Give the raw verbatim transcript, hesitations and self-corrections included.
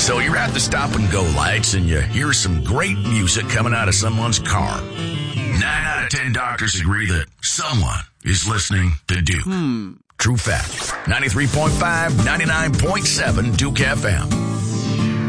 So you're at the stop-and-go lights and you hear some great music coming out of someone's car. Nine out of ten doctors agree that someone is listening to Duke. Hmm. True fact. ninety-three point five, ninety-nine point seven Duke F M.